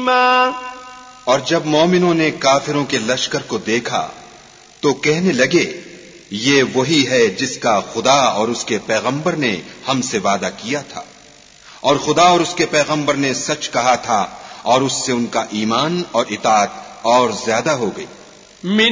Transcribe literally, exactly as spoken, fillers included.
عظيما. और जब मोमिनों ने काफिरों के लश्कर को देखा तो कहने लगे, ये वही है जिसका खुदा और उसके पैगंबर ने हमसे वादा किया था, और खुदा और उसके पैगंबर ने सच कहा था, और उससे उनका ईमान और इताअत और ज्यादा हो गई.